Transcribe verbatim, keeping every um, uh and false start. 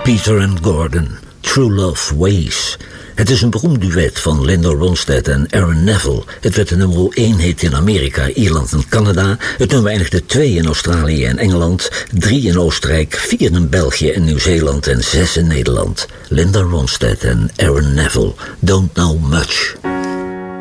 Peter and Gordon, True Love Ways. Het is een beroemd duet van Linda Ronstadt en Aaron Neville. Het werd de nummer één hit in Amerika, Ierland en Canada. Het nummer eindigde twee in Australië en Engeland, drie in Oostenrijk, vier in België en Nieuw-Zeeland en zes in Nederland. Linda Ronstadt en Aaron Neville, Don't Know Much.